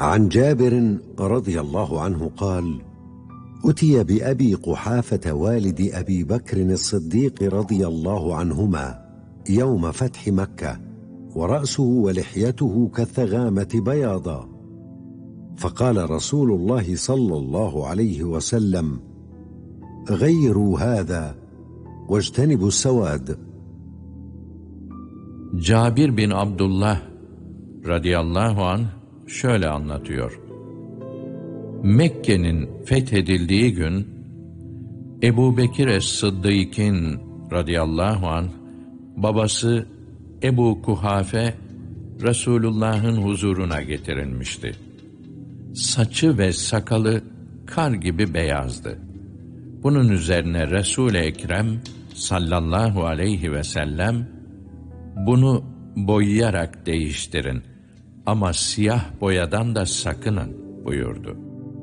عن جابر رضي الله عنه قال: أتي بأبي قحافة والد أبي بكر الصديق رضي الله عنهما يوم فتح مكة، ورأسه ولحيته كالثغامة بياضا، فقال رسول الله صلى الله عليه وسلم: غيروا هذا واجتنبوا السواد. Cabir bin Abdullah radıyallahu anh şöyle anlatıyor. Mekke'nin fethedildiği gün Ebu Bekir es-Sıddık'ın radıyallahu anh babası Ebu Kuhafe Resulullah'ın huzuruna getirilmişti. Saçı ve sakalı kar gibi beyazdı. Bunun üzerine Resul-i Ekrem sallallahu aleyhi ve sellem bunu boyayarak değiştirin ama siyah boyadan da sakının buyurdu.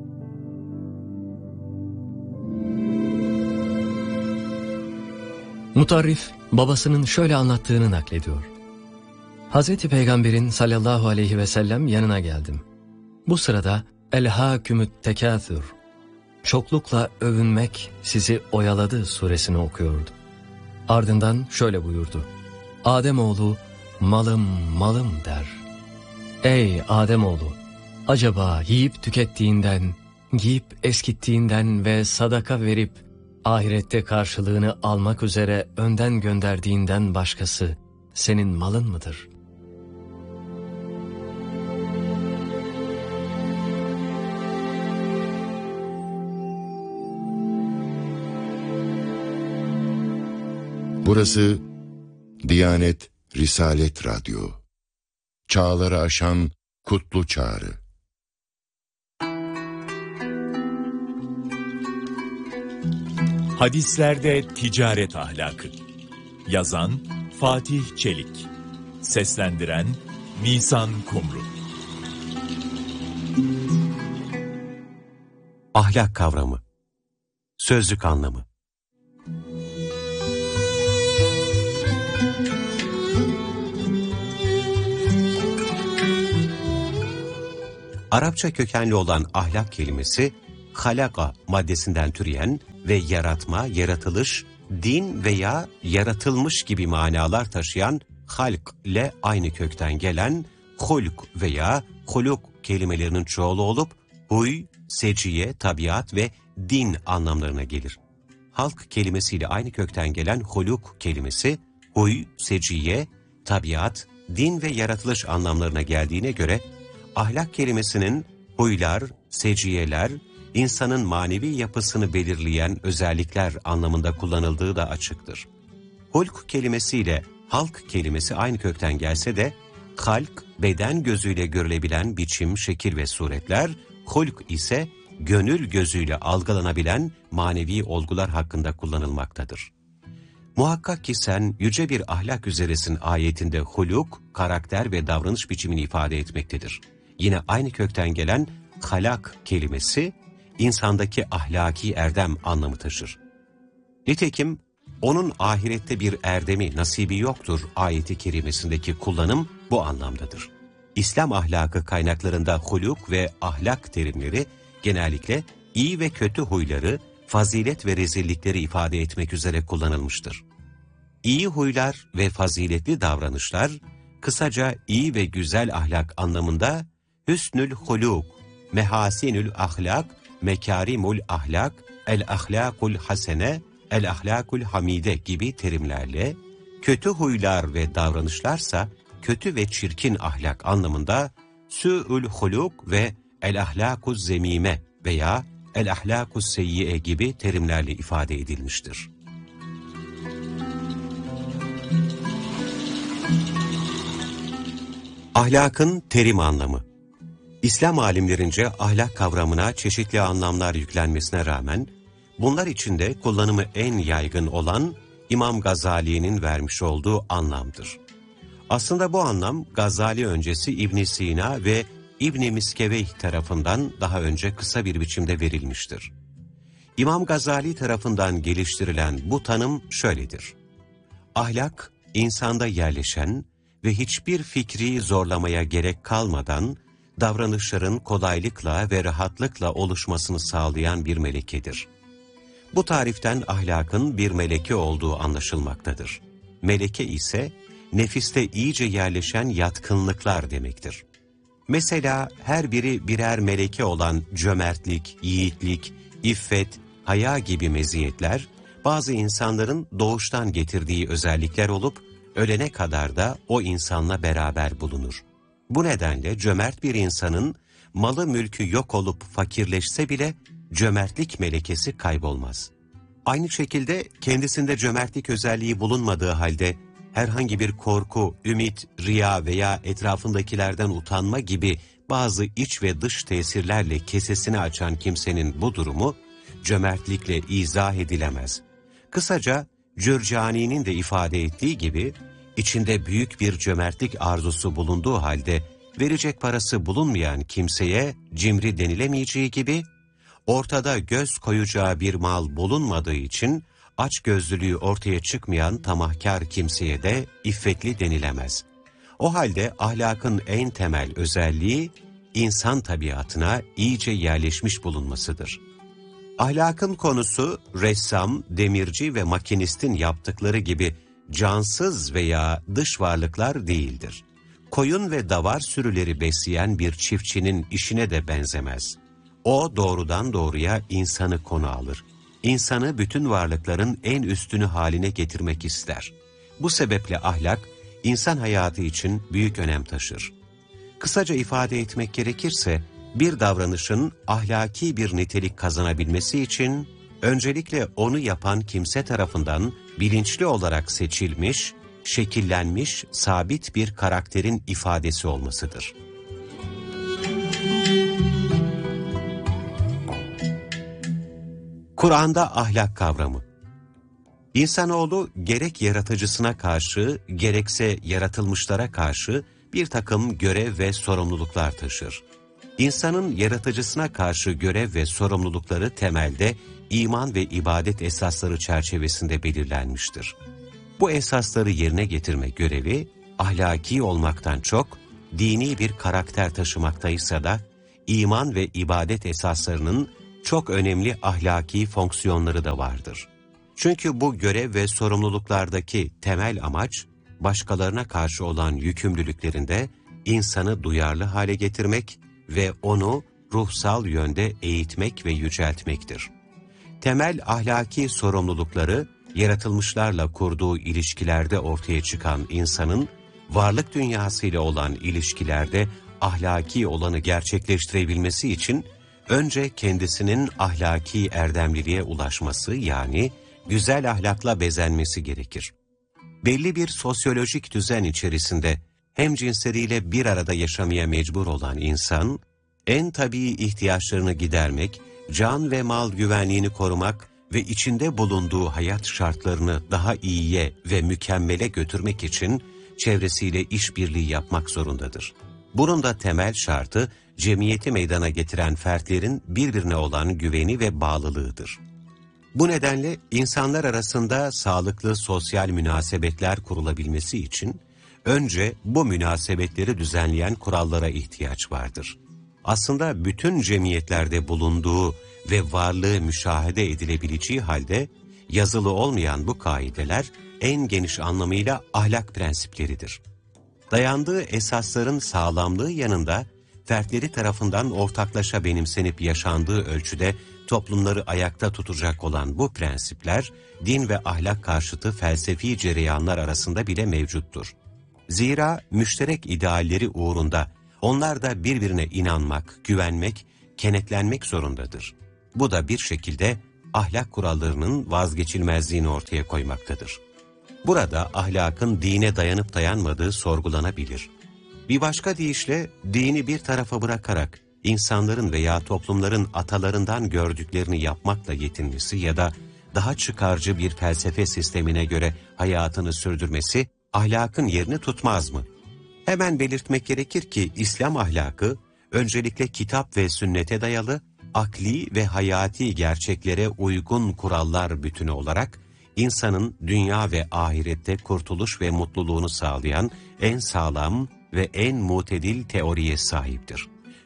Mutarrif, babasının şöyle anlattığını naklediyor. Hazreti Peygamber'in sallallahu aleyhi ve sellem yanına geldim. Bu sırada Elhâkümü't tekâthür, çoklukla övünmek sizi oyaladı suresini okuyordu. Ardından şöyle buyurdu. Ademoğlu malım malım der. Ey Ademoğlu, acaba yiyip tükettiğinden, giyip eskittiğinden ve sadaka verip ahirette karşılığını almak üzere önden gönderdiğinden başkası senin malın mıdır? Burası Diyanet Risalet Radyo. Çağları aşan kutlu çağrı. Hadislerde ticaret ahlakı. Yazan Fatih Çelik. Seslendiren Nisan Kumru. Ahlak kavramı. Sözlük anlamı. Arapça kökenli olan ahlak kelimesi, halaka maddesinden türeyen ve yaratma, yaratılış, din veya yaratılmış gibi manalar taşıyan halk ile aynı kökten gelen hulk veya huluk kelimelerinin çoğulu olup huy, seciye, tabiat ve din anlamlarına gelir. Halk kelimesiyle aynı kökten gelen huluk kelimesi huy, seciye, tabiat, din ve yaratılış anlamlarına geldiğine göre ahlak kelimesinin huylar, seciyeler, insanın manevi yapısını belirleyen özellikler anlamında kullanıldığı da açıktır. Hulk kelimesiyle halk kelimesi aynı kökten gelse de, halk, beden gözüyle görülebilen biçim, şekil ve suretler, hulk ise gönül gözüyle algılanabilen manevi olgular hakkında kullanılmaktadır. Muhakkak ki sen yüce bir ahlak üzeresin ayetinde huluk, karakter ve davranış biçimini ifade etmektedir. Yine aynı kökten gelen halak kelimesi, insandaki ahlaki erdem anlamı taşır. Nitekim, onun ahirette bir erdemi, nasibi yoktur ayeti kerimesindeki kullanım bu anlamdadır. İslam ahlakı kaynaklarında huluk ve ahlak terimleri genellikle iyi ve kötü huyları, fazilet ve rezillikleri ifade etmek üzere kullanılmıştır. İyi huylar ve faziletli davranışlar, kısaca iyi ve güzel ahlak anlamında hüsnül huluk, mehasinül ahlak, mekarimul ahlak, el ahlakul hasene, el ahlakul hamide gibi terimlerle, kötü huylar ve davranışlarsa kötü ve çirkin ahlak anlamında su'ül huluk ve el ahlakuz zemime veya el ahlakuz seyyiye gibi terimlerle ifade edilmiştir. Ahlakın terim anlamı. İslam alimlerince ahlak kavramına çeşitli anlamlar yüklenmesine rağmen, bunlar içinde kullanımı en yaygın olan İmam Gazali'nin vermiş olduğu anlamdır. Aslında bu anlam Gazali öncesi İbn Sina ve İbn Miskeveyh tarafından daha önce kısa bir biçimde verilmiştir. İmam Gazali tarafından geliştirilen bu tanım şöyledir. Ahlak, insanda yerleşen ve hiçbir fikri zorlamaya gerek kalmadan davranışların kolaylıkla ve rahatlıkla oluşmasını sağlayan bir melekedir. Bu tariften ahlakın bir meleke olduğu anlaşılmaktadır. Meleke ise nefiste iyice yerleşen yatkınlıklar demektir. Mesela her biri birer meleke olan cömertlik, yiğitlik, iffet, haya gibi meziyetler, bazı insanların doğuştan getirdiği özellikler olup, ölene kadar da o insanla beraber bulunur. Bu nedenle cömert bir insanın malı mülkü yok olup fakirleşse bile cömertlik melekesi kaybolmaz. Aynı şekilde kendisinde cömertlik özelliği bulunmadığı halde herhangi bir korku, ümit, riya veya etrafındakilerden utanma gibi bazı iç ve dış tesirlerle kesesini açan kimsenin bu durumu cömertlikle izah edilemez. Kısaca Cürcani'nin de ifade ettiği gibi içinde büyük bir cömertlik arzusu bulunduğu halde verecek parası bulunmayan kimseye cimri denilemeyeceği gibi ortada göz koyacağı bir mal bulunmadığı için açgözlülüğü ortaya çıkmayan tamahkar kimseye de iffetli denilemez. O halde ahlakın en temel özelliği insan tabiatına iyice yerleşmiş bulunmasıdır. Ahlakın konusu ressam, demirci ve makinistin yaptıkları gibi cansız veya dış varlıklar değildir. Koyun ve davar sürüleri besleyen bir çiftçinin işine de benzemez. O doğrudan doğruya insanı konu alır. İnsanı bütün varlıkların en üstünü haline getirmek ister. Bu sebeple ahlak, insan hayatı için büyük önem taşır. Kısaca ifade etmek gerekirse, bir davranışın ahlaki bir nitelik kazanabilmesi için, öncelikle onu yapan kimse tarafından bilinçli olarak seçilmiş, şekillenmiş, sabit bir karakterin ifadesi olmasıdır. Kur'an'da ahlak kavramı. İnsanoğlu gerek yaratıcısına karşı, gerekse yaratılmışlara karşı bir takım görev ve sorumluluklar taşır. İnsanın yaratıcısına karşı görev ve sorumlulukları temelde iman ve ibadet esasları çerçevesinde belirlenmiştir. Bu esasları yerine getirme görevi, ahlaki olmaktan çok, dini bir karakter taşımaktaysa da, iman ve ibadet esaslarının çok önemli ahlaki fonksiyonları da vardır. Çünkü bu görev ve sorumluluklardaki temel amaç, başkalarına karşı olan yükümlülüklerinde insanı duyarlı hale getirmek ve onu ruhsal yönde eğitmek ve yüceltmektir. Temel ahlaki sorumlulukları, yaratılmışlarla kurduğu ilişkilerde ortaya çıkan insanın, varlık dünyasıyla olan ilişkilerde ahlaki olanı gerçekleştirebilmesi için, önce kendisinin ahlaki erdemliliğe ulaşması yani güzel ahlakla bezenmesi gerekir. Belli bir sosyolojik düzen içerisinde hemcinsleriyle bir arada yaşamaya mecbur olan insan, en tabii ihtiyaçlarını gidermek, can ve mal güvenliğini korumak ve içinde bulunduğu hayat şartlarını daha iyiye ve mükemmele götürmek için çevresiyle işbirliği yapmak zorundadır. Bunun da temel şartı, cemiyeti meydana getiren fertlerin birbirine olan güveni ve bağlılığıdır. Bu nedenle insanlar arasında sağlıklı sosyal münasebetler kurulabilmesi için önce bu münasebetleri düzenleyen kurallara ihtiyaç vardır. Aslında bütün cemiyetlerde bulunduğu ve varlığı müşahede edilebileceği halde yazılı olmayan bu kaideler en geniş anlamıyla ahlak prensipleridir. Dayandığı esasların sağlamlığı yanında fertleri tarafından ortaklaşa benimsenip yaşandığı ölçüde toplumları ayakta tutacak olan bu prensipler, din ve ahlak karşıtı felsefi cereyanlar arasında bile mevcuttur. Zira müşterek idealleri uğrunda onlar da birbirine inanmak, güvenmek, kenetlenmek zorundadır. Bu da bir şekilde ahlak kurallarının vazgeçilmezliğini ortaya koymaktadır. Burada ahlakın dine dayanıp dayanmadığı sorgulanabilir. Bir başka deyişle dini bir tarafa bırakarak insanların veya toplumların atalarından gördüklerini yapmakla yetinmesi ya da daha çıkarcı bir felsefe sistemine göre hayatını sürdürmesi ahlakın yerini tutmaz mı? Hemen belirtmek gerekir ki İslam ahlakı öncelikle kitap ve sünnete dayalı, akli ve hayati gerçeklere uygun kurallar bütünü olarak insanın dünya ve ahirette kurtuluş ve mutluluğunu sağlayan en sağlam ve en mutedil teoriye sahiptir.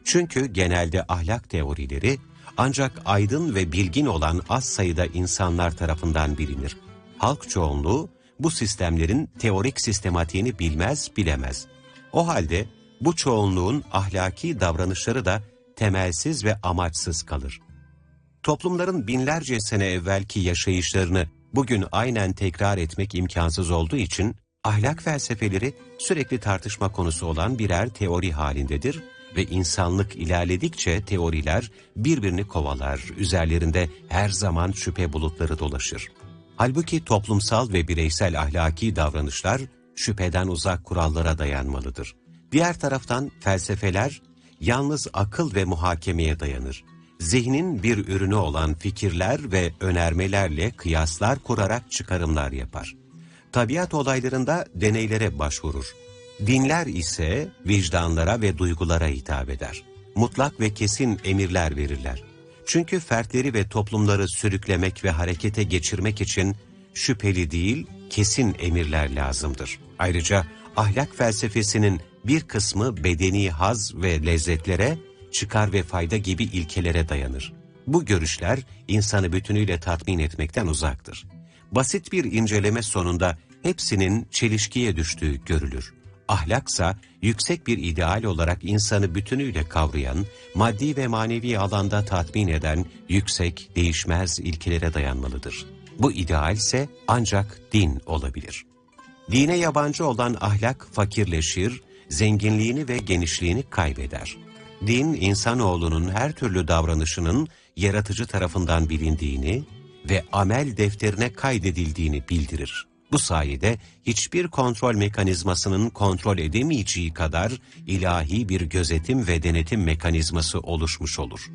Çünkü genelde ahlak teorileri ancak aydın ve bilgin olan az sayıda insanlar tarafından bilinir. Halk çoğunluğu bu sistemlerin teorik sistematiğini bilmez, bilemez. O halde bu çoğunluğun ahlaki davranışları da temelsiz ve amaçsız kalır. Toplumların binlerce sene evvelki yaşayışlarını bugün aynen tekrar etmek imkansız olduğu için ahlak felsefeleri sürekli tartışma konusu olan birer teori halindedir ve insanlık ilerledikçe teoriler birbirini kovalar, üzerlerinde her zaman şüphe bulutları dolaşır. Halbuki toplumsal ve bireysel ahlaki davranışlar şüpheden uzak kurallara dayanmalıdır. Diğer taraftan felsefeler yalnız akıl ve muhakemeye dayanır. Zihnin bir ürünü olan fikirler ve önermelerle kıyaslar kurarak çıkarımlar yapar. Tabiat olaylarında deneylere başvurur. Dinler ise vicdanlara ve duygulara hitap eder. Mutlak ve kesin emirler verirler. Çünkü fertleri ve toplumları sürüklemek ve harekete geçirmek için şüpheli değil, kesin emirler lazımdır. Ayrıca ahlak felsefesinin bir kısmı bedeni haz ve lezzetlere, çıkar ve fayda gibi ilkelere dayanır. Bu görüşler insanı bütünüyle tatmin etmekten uzaktır. Basit bir inceleme sonunda hepsinin çelişkiye düştüğü görülür. Ahlaksa yüksek bir ideal olarak insanı bütünüyle kavrayan, maddi ve manevi alanda tatmin eden yüksek, değişmez ilkelere dayanmalıdır. Bu ideal ise ancak din olabilir. Dine yabancı olan ahlak fakirleşir, zenginliğini ve genişliğini kaybeder. Din, insanoğlunun her türlü davranışının yaratıcı tarafından bilindiğini ve amel defterine kaydedildiğini bildirir. Bu sayede hiçbir kontrol mekanizmasının kontrol edemeyeceği kadar ilahi bir gözetim ve denetim mekanizması oluşmuş olur.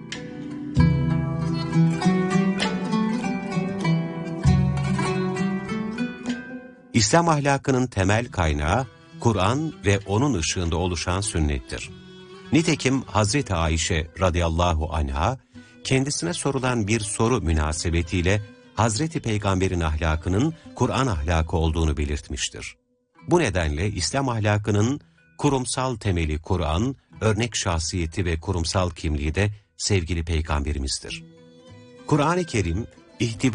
İslam ahlakının temel kaynağı Kur'an ve onun ışığında oluşan sünnettir. Nitekim Hazreti Ayşe radıyallahu anha kendisine sorulan bir soru münasebetiyle Hazreti Peygamber'in ahlakının Kur'an ahlakı olduğunu belirtmiştir. Bu nedenle İslam ahlakının kurumsal temeli Kur'an, örnek şahsiyeti ve kurumsal kimliği de sevgili Peygamberimizdir. Kur'an-ı Kerim,